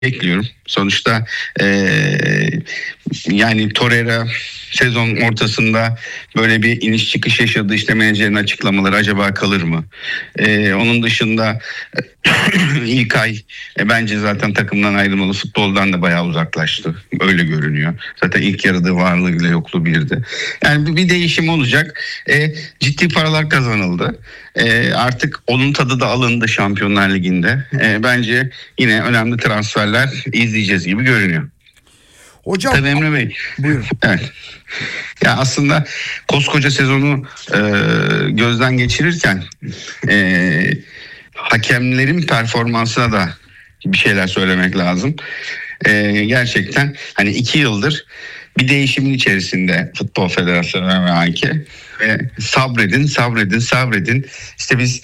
bekliyorum. Sonuçta yani Torreira sezon ortasında böyle bir iniş çıkış yaşadı. İşte menajerin açıklamaları, acaba kalır mı? Onun dışında İlkay bence zaten takımdan ayrılmalı. Futboldan da bayağı uzaklaştı. Öyle görünüyor. Zaten ilk yarıda varlığıyla yokluğu birdi. Yani bir değişim olacak. Ciddi paralar kazanıldı. Artık onun tadı da alındı Şampiyonlar Ligi'nde. Bence yine önemli transferler izleyeceğiz gibi görünüyor. Hocam, tabii Emre Bey. Buyurun. Evet. Ya aslında koskoca sezonu gözden geçirirken hakemlerin performansına da bir şeyler söylemek lazım. Gerçekten hani 2 yıldır bir değişimin içerisinde Futbol Federasyonu ve AİK ve sabredin. İşte biz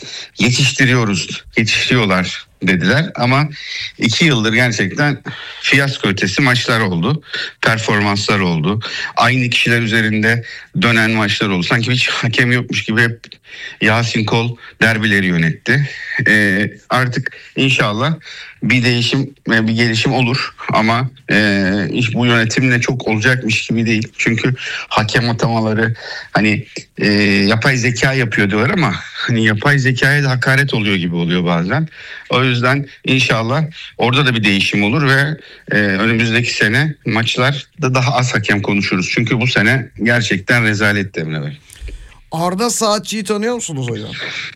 yetiştiriyorlar dediler ama 2 yıldır gerçekten fiyasko ötesi maçlar oldu. Performanslar oldu. Aynı kişiler üzerinde dönen maçlar oldu. Sanki hiç hakem yokmuş gibi hep Yasin Kol derbileri yönetti. Artık inşallah bir değişim ve bir gelişim olur ama iş bu yönetimle çok olacakmış gibi değil. Çünkü hakem atamaları hani yapay zeka yapıyor diyorlar ama hani yapay zekaya da hakaret oluyor gibi oluyor bazen. O yüzden inşallah orada da bir değişim olur ve önümüzdeki sene maçlarda daha az hakem konuşuruz. Çünkü bu sene gerçekten rezaletti Emre Bey. Arda Saatçı'yı tanıyor musunuz hocam?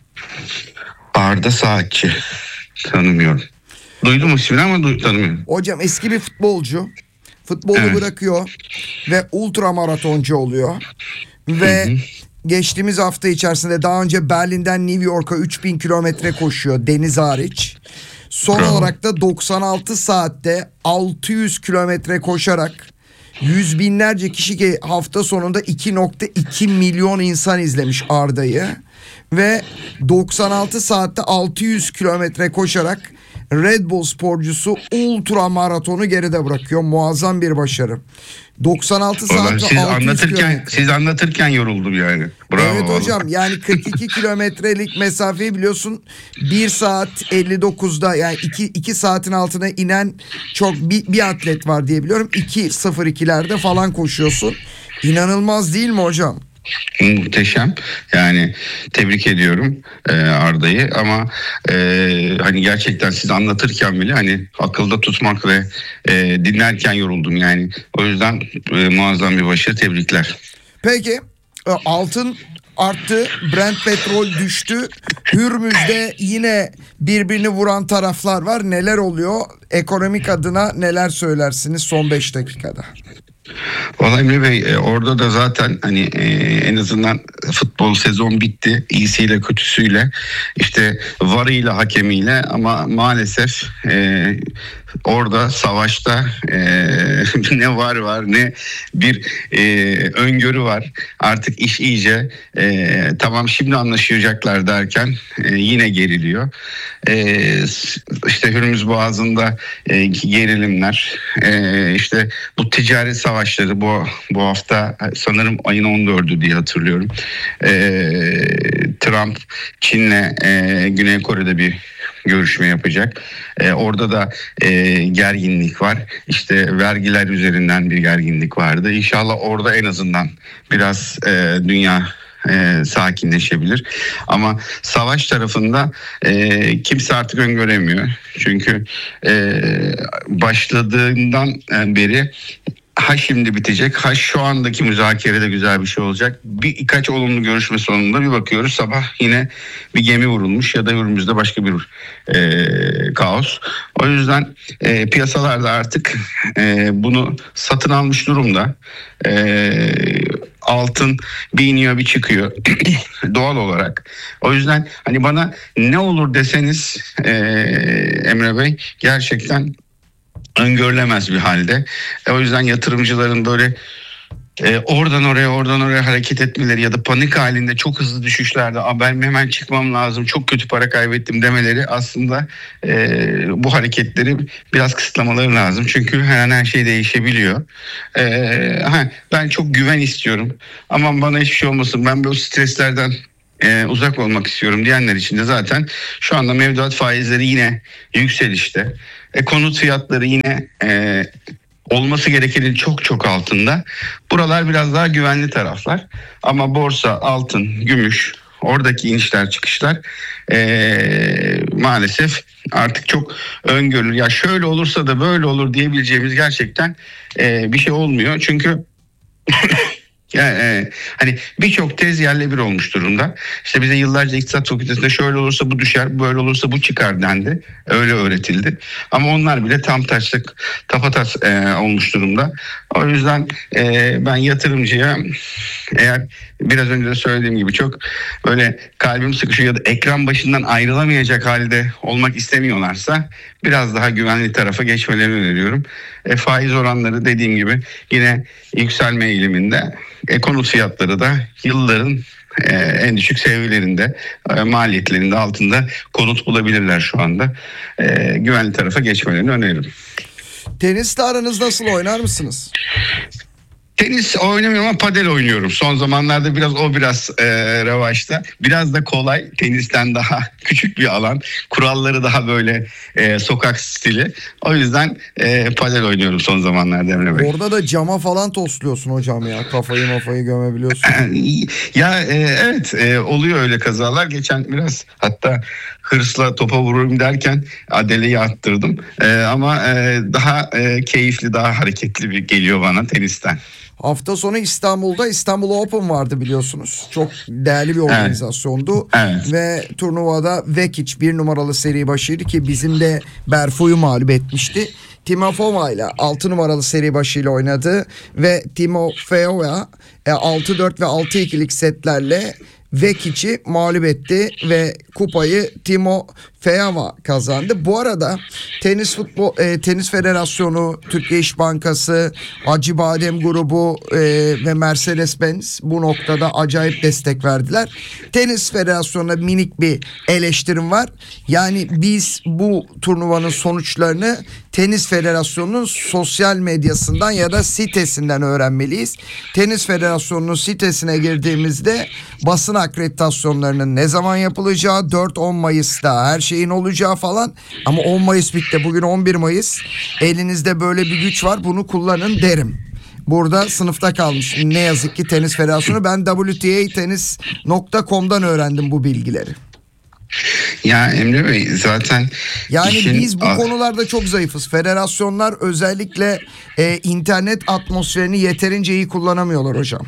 Arda Saatçı tanımıyorum. Duydum ismini ama tanımıyorum. Hocam eski bir futbolcu. Futbolu bırakıyor ve ultramaratoncu oluyor. Ve geçtiğimiz hafta içerisinde daha önce Berlin'den New York'a 3000 kilometre koşuyor deniz hariç. Son olarak da 96 saatte 600 kilometre koşarak yüz binlerce kişi hafta sonunda 2.2 milyon insan izlemiş Arda'yı. Ve 96 saatte 600 kilometre koşarak Red Bull sporcusu ultra maratonu geride bırakıyor. Muazzam bir başarı. 96 saatte 600 kilometre. Siz anlatırken yoruldum yani. Bravo. Evet hocam, yani 42 kilometrelik mesafeyi biliyorsun 1 saat 59'da, yani 2 saatin altına inen çok bir atlet var diye biliyorum. 2.02'lerde falan koşuyorsun. İnanılmaz değil mi hocam? Muhteşem. Yani tebrik ediyorum Arda'yı ama hani gerçekten siz anlatırken bile hani akılda tutmak ve dinlerken yoruldum yani. O yüzden muazzam bir başarı, tebrikler. Peki altın arttı, Brent petrol düştü. Hürmüz'de yine birbirini vuran taraflar var. Neler oluyor? Ekonomik adına neler söylersiniz son 5 dakikada? Vallahi Emre Bey, orada da zaten hani en azından futbol sezon bitti, iyisiyle kötüsüyle, işte varıyla hakemiyle, ama maalesef orada savaşta ne var ne bir öngörü var. Artık iş iyice tamam şimdi anlaşacaklar derken yine geriliyor. İşte Hürmüz Boğazı'nda gerilimler, işte bu ticaret savaşları bu hafta sanırım ayın 14'ü diye hatırlıyorum. Trump Çin'le Güney Kore'de bir görüşme yapacak. Orada da gerginlik var. İşte vergiler üzerinden bir gerginlik vardı. İnşallah orada en azından biraz dünya sakinleşebilir. Ama savaş tarafında kimse artık öngöremiyor. Çünkü başladığından beri ha şimdi bitecek, ha şu andaki müzakerede güzel bir şey olacak. Birkaç olumlu görüşme sonunda bir bakıyoruz sabah yine bir gemi vurulmuş ya da Hürmüz'de başka bir kaos. O yüzden piyasalarda artık bunu satın almış durumda. Altın bir iniyor bir çıkıyor doğal olarak. O yüzden hani bana ne olur deseniz Emre Bey, gerçekten öngörülemez bir halde. O yüzden yatırımcıların böyle oradan oraya hareket etmeleri ya da panik halinde çok hızlı düşüşlerde ben hemen çıkmam lazım, çok kötü para kaybettim demeleri, aslında bu hareketleri biraz kısıtlamaları lazım. Çünkü her şey değişebiliyor. Ben çok güven istiyorum. Aman bana hiçbir şey olmasın, ben böyle streslerden uzak olmak istiyorum diyenler için de zaten şu anda mevduat faizleri yine yükselişte. Konut fiyatları yine olması gerekenin çok çok altında. Buralar biraz daha güvenli taraflar. Ama borsa, altın, gümüş, oradaki inişler çıkışlar maalesef artık çok öngörülür. Ya şöyle olursa da böyle olur diyebileceğimiz gerçekten bir şey olmuyor. Çünkü yani, hani birçok tez yerle bir olmuş durumda. İşte bize yıllarca iktisat fakültesinde şöyle olursa bu düşer, böyle olursa bu çıkar dendi. Öyle öğretildi. Ama onlar bile tam taşlık, tapatas olmuş durumda. O yüzden ben yatırımcıya, eğer biraz önce de söylediğim gibi çok böyle kalbim sıkışıyor ya da ekran başından ayrılamayacak halde olmak istemiyorlarsa biraz daha güvenli tarafa geçmelerini öneriyorum. Faiz oranları dediğim gibi yine yükselme eğiliminde. Konut fiyatları da yılların en düşük seviyelerinde, maliyetlerinde altında konut bulabilirler şu anda. Güvenli tarafa geçmelerini öneririm. Tenisle aranız nasıl, oynar mısınız? Tenis oynamıyorum ama padel oynuyorum. Son zamanlarda biraz revaçta. Biraz da kolay. Tenisten daha küçük bir alan. Kuralları daha böyle sokak stili. O yüzden padel oynuyorum son zamanlarda Emre Bey. Orada da cama falan tosluyorsun hocam ya. Kafayı gömebiliyorsun. Ya evet, oluyor öyle kazalar. Geçen biraz hatta hırsla topa vururum derken adeleyi attırdım. Ama daha keyifli, daha hareketli bir geliyor bana tenisten. Hafta sonu İstanbul'da İstanbul Open vardı biliyorsunuz. Çok değerli bir organizasyondu. Evet. Ve turnuvada Vekic 1 numaralı seri başıydı ki bizim de Berfu'yu mağlup etmişti. Timofova ile 6 numaralı seri başıyla oynadı ve Timofeva 6-4 ve 6-2'lik setlerle Vekic'i mağlup etti ve kupayı Timofeva kazandı. Bu arada Tenis Federasyonu, Türkiye İş Bankası, Acıbadem Grubu ve Mercedes-Benz bu noktada acayip destek verdiler. Tenis Federasyonu'na minik bir eleştirim var. Yani biz bu turnuvanın sonuçlarını Tenis Federasyonu'nun sosyal medyasından ya da sitesinden öğrenmeliyiz. Tenis Federasyonu'nun sitesine girdiğimizde basın akreditasyonlarının ne zaman yapılacağı, 4-10 Mayıs'ta her şeyin olacağı falan, ama 10 Mayıs bitti, bugün 11 Mayıs, elinizde böyle bir güç var, bunu kullanın derim. Burada sınıfta kalmış ne yazık ki Tenis Federasyonu. Ben WTAtenis.com'dan öğrendim bu bilgileri. Ya Emre Bey, zaten yani biz bu konularda çok zayıfız. Federasyonlar özellikle internet atmosferini yeterince iyi kullanamıyorlar hocam.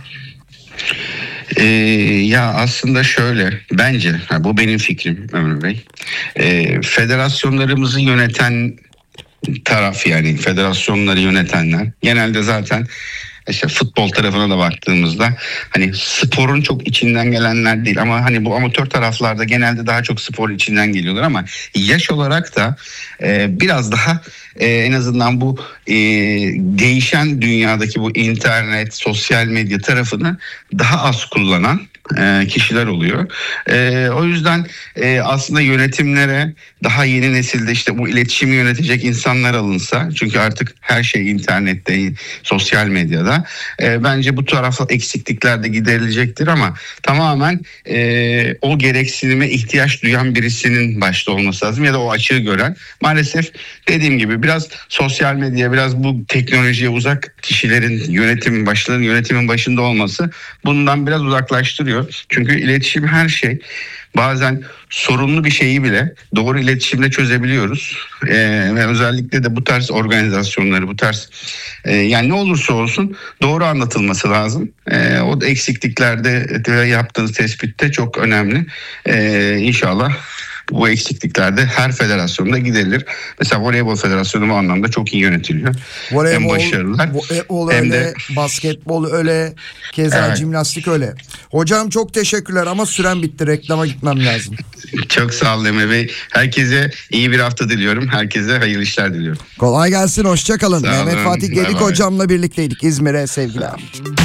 Ya aslında şöyle, bence bu benim fikrim Ömür Bey. Federasyonlarımızı yöneten taraf, yani federasyonları yönetenler genelde zaten işte futbol tarafına da baktığımızda hani sporun çok içinden gelenler değil, ama hani bu amatör taraflarda genelde daha çok spor içinden geliyorlar, ama yaş olarak da biraz daha en azından bu değişen dünyadaki bu internet, sosyal medya tarafını daha az kullanan kişiler oluyor. O yüzden aslında yönetimlere daha yeni nesilde işte bu iletişimi yönetecek insanlar alınsa, çünkü artık her şey internette, sosyal medyada, bence bu tarafta eksiklikler de giderilecektir, ama tamamen o gereksinime ihtiyaç duyan birisinin başta olması lazım ya da o açığı gören. Maalesef dediğim gibi biraz sosyal medya, biraz bu teknolojiye uzak kişilerin yönetimin başında olması bundan biraz uzaklaştırıyor. Çünkü iletişim her şey. Bazen sorunlu bir şeyi bile doğru iletişimle çözebiliyoruz. Ve özellikle de bu tarz organizasyonları, bu tarz yani ne olursa olsun doğru anlatılması lazım. O da eksikliklerde yaptığınız tespitte çok önemli. İnşallah bu eksiklikler de her federasyonda giderilir. Mesela Voleybol Federasyonu bu anlamda çok iyi yönetiliyor. Voleybol, hem başarılılar voleybol hem öyle, de basketbol öyle, keza evet. Jimnastik öyle. Hocam çok teşekkürler ama süren bitti. Reklama gitmem lazım. Çok sağ olun Emre Bey. Herkese iyi bir hafta diliyorum. Herkese hayırlı işler diliyorum. Kolay gelsin, hoşça kalın. Sağ Mehmet olun, Fatih Gedik bay bay. hocamla birlikteydik. İzmir'e sevgiler.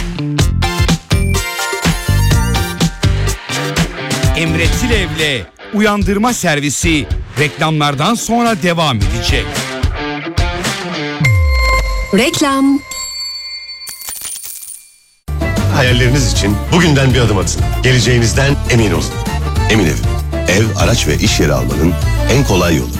Emre Tilev'le Uyandırma Servisi reklamlardan sonra devam edecek. Reklam. Hayalleriniz için bugünden bir adım atın. Geleceğinizden emin olun. Emin Ev, ev, araç ve iş yeri almanın en kolay yolu.